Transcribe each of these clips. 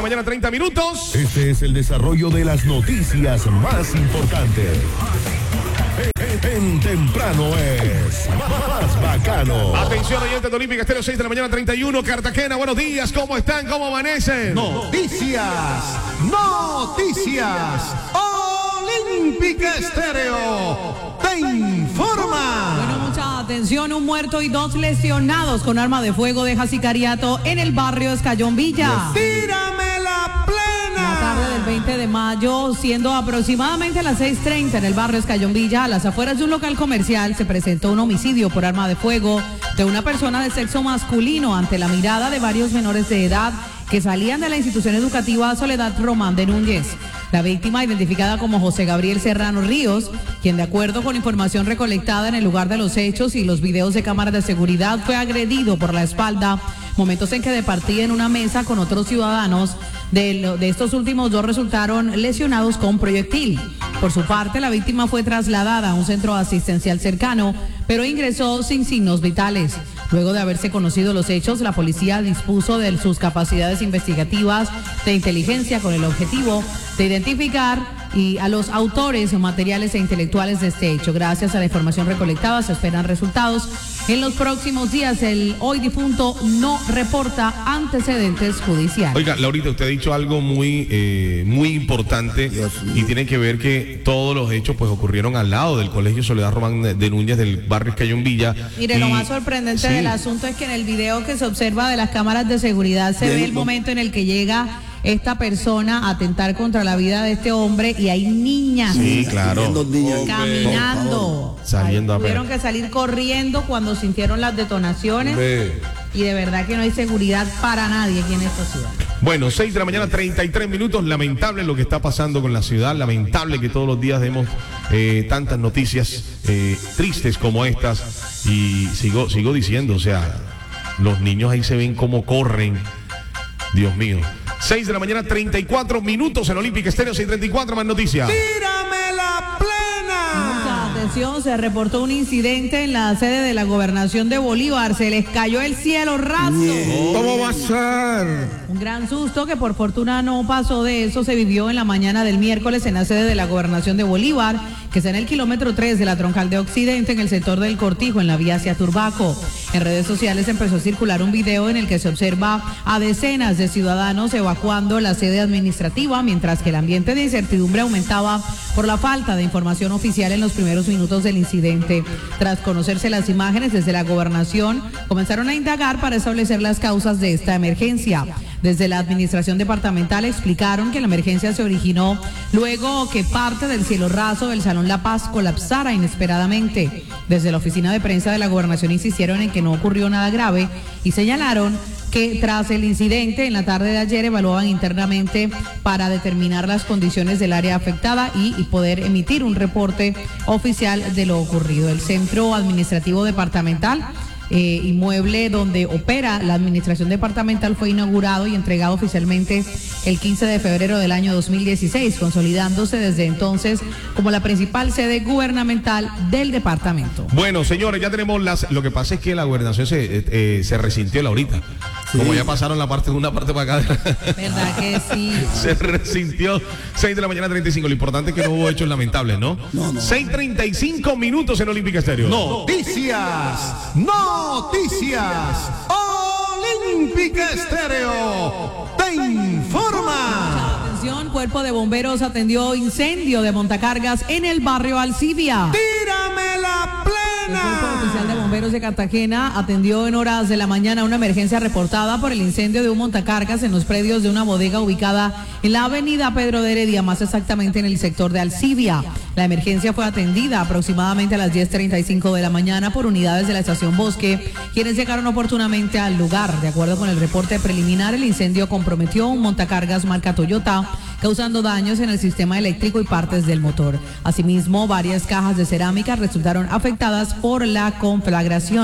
la mañana, 30 minutos. Este es el desarrollo de las noticias más importantes. En temprano es más bacano. Atención, oyentes de Olímpica Estéreo, 6 de la mañana, 31, Cartagena. Buenos días, ¿cómo están? ¿Cómo amanecen? Noticias. Olímpica Estéreo te informa. Bueno, mucha atención, un muerto y 2 lesionados con arma de fuego deja sicariato en el barrio Escayón Villa. Tírame la plena. La tarde del 20 de mayo, siendo aproximadamente las 6:30 en el barrio Escayón Villa, a las afueras de un local comercial, se presentó un homicidio por arma de fuego de una persona de sexo masculino ante la mirada de varios menores de edad que salían de la institución educativa Soledad Román de Núñez. La víctima, identificada como José Gabriel Serrano Ríos, quien de acuerdo con información recolectada en el lugar de los hechos y los videos de cámaras de seguridad, fue agredido por la espalda, momentos en que departía en una mesa con otros ciudadanos. De estos últimos 2 resultaron lesionados con proyectil. Por su parte, la víctima fue trasladada a un centro asistencial cercano, pero ingresó sin signos vitales. Luego de haberse conocido los hechos, la policía dispuso de sus capacidades investigativas de inteligencia con el objetivo de identificar a los autores materiales e intelectuales de este hecho. Gracias a la información recolectada se esperan resultados en los próximos días. El hoy difunto no reporta antecedentes judiciales. Oiga, Laurita, usted ha dicho algo muy importante y tiene que ver que todos los hechos pues ocurrieron al lado del Colegio Soledad Román de Núñez del barrio Escayón Villa. Mire, lo más sorprendente del asunto es que en el video que se observa de las cámaras de seguridad se ve el momento en el que llega esta persona a atentar contra la vida de este hombre y hay niñas. Sí, claro. Caminando. Saliendo a ver. Tuvieron que salir corriendo cuando sintieron las detonaciones. Y de verdad que no hay seguridad para nadie aquí en esta ciudad. Bueno, 6 de la mañana, 33 minutos. Lamentable lo que está pasando con la ciudad. Lamentable que todos los días demos tantas noticias tristes como estas. Y sigo diciendo, o sea, los niños ahí se ven cómo corren. Dios mío. 6 de la mañana, 34 minutos en Olímpica Estéreo, 6:34, más noticias. Tírame la plena. Mucha atención, se reportó un incidente en la sede de la gobernación de Bolívar. Se les cayó el cielo raso. ¿Cómo va a ser? Un gran susto que por fortuna no pasó de eso se vivió en la mañana del miércoles en la sede de la gobernación de Bolívar, que está en el kilómetro 3 de la Troncal de Occidente, en el sector del Cortijo, en la vía hacia Turbaco. En redes sociales empezó a circular un video en el que se observa a decenas de ciudadanos evacuando la sede administrativa, mientras que el ambiente de incertidumbre aumentaba por la falta de información oficial en los primeros minutos del incidente. Tras conocerse las imágenes, desde la gobernación comenzaron a indagar para establecer las causas de esta emergencia. Desde la administración departamental explicaron que la emergencia se originó luego que parte del cielo raso del Salón La Paz colapsara inesperadamente. Desde la oficina de prensa de la gobernación insistieron en que no ocurrió nada grave y señalaron que tras el incidente en la tarde de ayer evaluaban internamente para determinar las condiciones del área afectada y poder emitir un reporte oficial de lo ocurrido. El Centro Administrativo Departamental, inmueble donde opera la administración departamental, fue inaugurado y entregado oficialmente el 15 de febrero del año 2016, consolidándose desde entonces como la principal sede gubernamental del departamento. Bueno, señores, ya tenemos lo que pasa es que la gobernación se resintió, Laurita. Sí. Como ya pasaron una parte para acá. ¿Verdad que sí? Se resintió. 6 de la mañana, 35. Lo importante es que no hubo hechos lamentables, ¿no? 6:35 minutos en Olímpica Estéreo. Noticias. Olímpica Estéreo te informa. Atención, Cuerpo de Bomberos atendió incendio de montacargas en el barrio Alcibia. Tírame la plena. El Cuerpo Oficial de Bomberos de Cartagena atendió en horas de la mañana una emergencia reportada por el incendio de un montacargas en los predios de una bodega ubicada en la avenida Pedro de Heredia, más exactamente en el sector de Alcibia. La emergencia fue atendida aproximadamente a las 10:35 de la mañana por unidades de la estación Bosque, quienes llegaron oportunamente al lugar. De acuerdo con el reporte preliminar, el incendio comprometió un montacargas marca Toyota, causando daños en el sistema eléctrico y partes del motor. Asimismo, varias cajas de cerámica resultaron afectadas por la conflagración.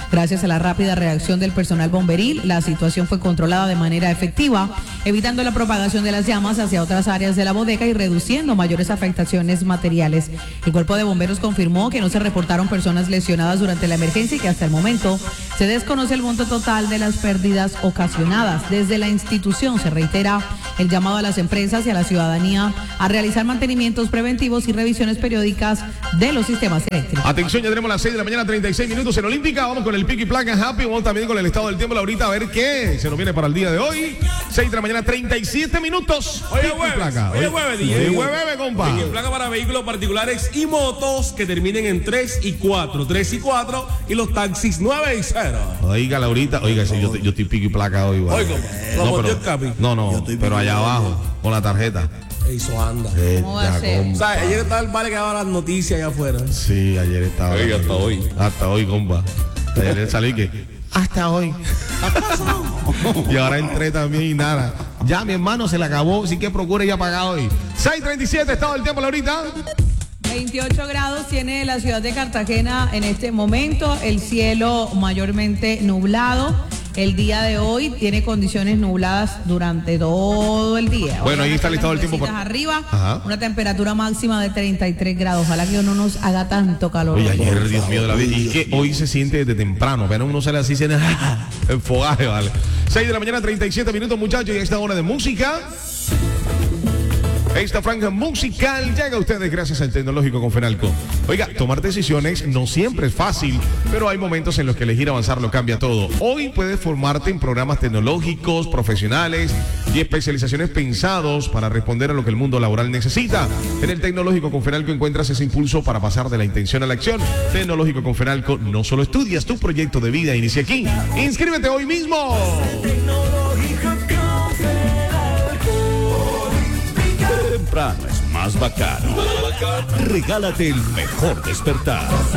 Gracias a la rápida reacción del personal bomberil, la situación fue controlada de manera efectiva, evitando la propagación de las llamas hacia otras áreas de la bodega y reduciendo mayores afectaciones materiales. El cuerpo de bomberos confirmó que no se reportaron personas lesionadas durante la emergencia y que hasta el momento se desconoce el monto total de las pérdidas ocasionadas. Desde la institución se reitera el llamado a las empresas y a la ciudadanía a realizar mantenimientos preventivos y revisiones periódicas de los sistemas eléctricos. Atención, ya tenemos las 6 de la mañana, 36 minutos en Olímpica. Vamos con el pico y placa Happy. Vamos también con el estado del tiempo ahorita a ver qué se nos viene para el día de hoy. 6 de la mañana, 37 minutos. Hoy es Pico y jueves. placa. Hoy es jueves, DJ. Hoy es jueves, compa. Pico y placa para vehículos particulares y motos que terminen en 3 y 4. 3 y 4 y los taxis 9 y 0. Oiga, Laurita. Oiga, sí, yo estoy pico y placa hoy. Igual. Oiga, lo no, monté el capi. no, pero allá abajo, con la tarjeta. Eso anda. ¿Cómo va a ser? O sea, ayer estaba el vale que daba las noticias allá afuera. Sí, ayer estaba. Oiga, hasta hoy. Hasta hoy, compa. Ayer salí que. Hasta hoy. Y ahora entré también y nada. Ya mi hermano se le acabó, así que procure ya pagar hoy. 6:37, estado del tiempo, Laurita. 28 grados tiene la ciudad de Cartagena en este momento, el cielo mayormente nublado. El día de hoy tiene condiciones nubladas durante todo el día. Bueno, ahí está el estado del tiempo. Arriba, Ajá. una temperatura máxima de 33 grados. Ojalá que no nos haga tanto calor. Oye, ayer, Dios mío de la vida. Y que hoy se siente desde temprano. Pero uno sale así, se el fogaje, vale. 6 de la mañana, 37 minutos, muchachos. Y a esta hora de música. Esta franja musical llega a ustedes gracias al Tecnológico con Fenalco. Oiga, tomar decisiones no siempre es fácil, pero hay momentos en los que elegir avanzar lo cambia todo. Hoy puedes formarte en programas tecnológicos, profesionales y especializaciones pensados para responder a lo que el mundo laboral necesita. En el Tecnológico con Fenalco encuentras ese impulso para pasar de la intención a la acción. Tecnológico con Fenalco, no solo estudias, tu proyecto de vida inicia aquí. ¡Inscríbete hoy mismo! Temprano es más bacano. Regálate el mejor despertar.